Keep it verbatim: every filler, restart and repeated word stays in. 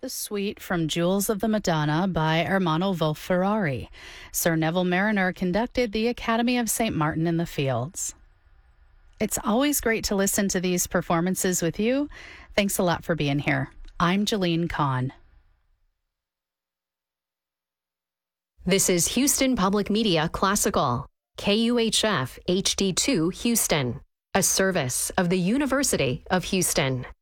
The suite from Jewels of the Madonna by Ermanno Wolf-Ferrari. Sir Neville Marriner conducted the Academy of Saint Martin in the Fields. It's always great to listen to these performances with you. Thanks a lot for being here. I'm Jeline Kahn. This is Houston Public Media Classical, K U H F H D two Houston, a service of the University of Houston.